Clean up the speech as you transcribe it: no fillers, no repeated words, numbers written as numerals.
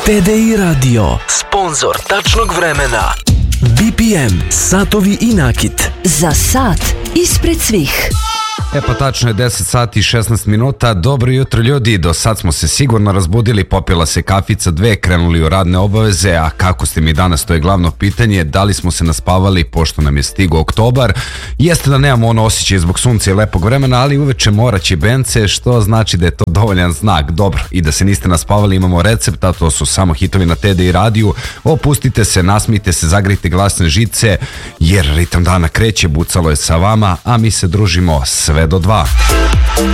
TDI Radio, sponzor tačnog vremena. BPM, satovi i nakit. Za sat ispred svih. Pa tačno je 10 sati i 16 minuta. Dobro jutro ljudi, do sad smo se sigurno razbudili, popila se kafica 2, krenuli u radne obaveze, a kako ste mi danas, to je glavno pitanje, da li smo se naspavali pošto nam je stigao oktobar. Jeste da nemamo ono osjećaj zbog sunca i lepog vremena, ali uveče moraće bence, što znači da je to dovoljan znak. Dobro, i da se niste naspavali, imamo recept, a to su samo hitovi na TDI radiju. Opustite se, nasmijte se, zagrite glasne žice, jer ritam dana kreće, bucalo je sa vama, a mi se družimo sve do 2.